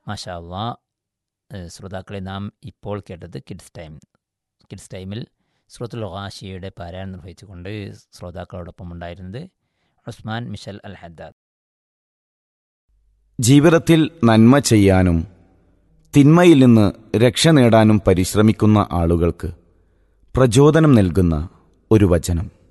മാഷാ അള്ളാ. ശ്രോതാക്കളെ, നാം ഇപ്പോൾ കേട്ടത് കിഡ്സ് ടൈമിൽ സൂറത്തുൽ ഗാശിയയുടെ പാരായണം നിർവഹിച്ചുകൊണ്ട് ശ്രോതാക്കളോടൊപ്പം ഉണ്ടായിരുന്നത് ഉസ്മാൻ മിഷൽ അൽ ഹദ്ദാദ്. ജീവിതത്തിൽ നന്മ ചെയ്യാനും തിന്മയിൽ നിന്ന് രക്ഷ നേടാനും പരിശ്രമിക്കുന്ന ആളുകൾക്ക് പ്രചോദനം നൽകുന്ന ഒരു വചനം.